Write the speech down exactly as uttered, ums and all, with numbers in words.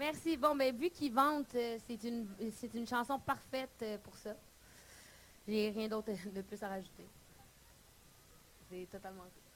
Merci. Bon, ben vu qu'il vante, euh, c'est une, c'est une chanson parfaite euh, pour ça. J'ai rien d'autre de plus à rajouter. C'est totalement cool.